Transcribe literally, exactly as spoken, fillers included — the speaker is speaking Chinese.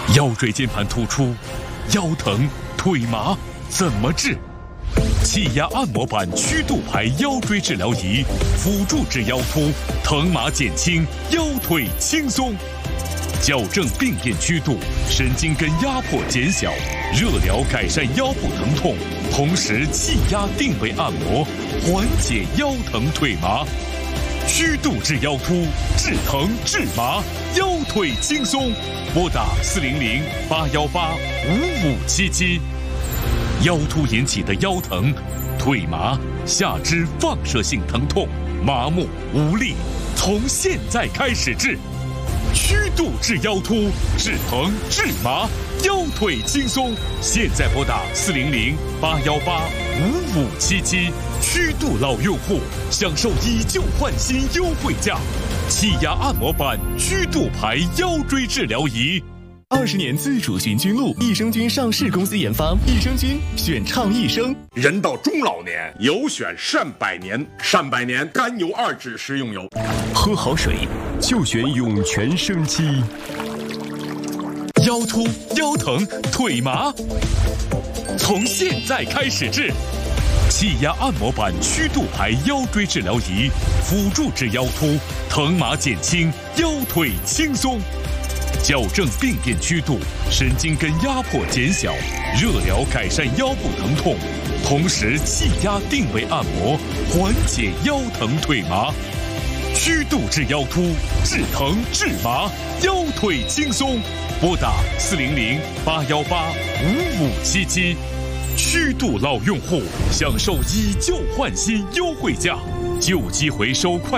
腰椎间盘突出、腰疼、腿麻怎么治？气压按摩板曲度排腰椎治疗仪，辅助治腰突，疼麻减轻，腰腿轻松。矫正病变曲度，神经根压迫减小，热疗改善腰部疼痛，同时气压定位按摩，缓解腰疼腿麻。曲度治腰突，治疼治麻，腰腿轻松。拨打四零零八幺八五五七七。腰突引起的腰疼、腿麻、下肢放射性疼痛、麻木无力，从现在开始治。曲度治腰突，治疼治麻，腰腿轻松。现在拨打四零零八幺八五五七七。曲度老用户享受以旧换新优惠价，气压按摩板曲度排腰椎治疗仪。 二十年自主循菌露，益生菌上市公司研发，益生菌选畅益生。 人到中老年，有选善百年，善百年甘油二酯食用油。 喝好水就选涌泉生机。 腰突、腰疼、腿麻，从现在开始治。气压按摩板曲度排腰椎治疗仪，辅助治腰突，疼麻减轻，腰腿轻松。矫正病变曲度，神经根压迫减小，热疗改善腰部疼痛，同时气压定位按摩，缓解腰疼腿麻。曲度治腰突，治疼治麻，腰腿轻松。拨打四零零八幺八五五七七。曲度老用户享受以旧换新优惠价，旧机回收快。